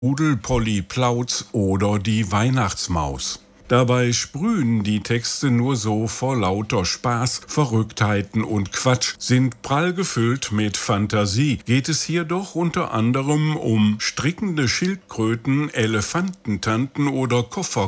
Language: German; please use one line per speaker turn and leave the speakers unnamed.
Polly Plautz oder die Weihnachtsmaus. Dabei sprühen die Texte nur so vor lauter Spaß, Verrücktheiten und Quatsch, sind prall gefüllt mit Fantasie. Geht es hier doch unter anderem um strickende Schildkröten, Elefantentanten oder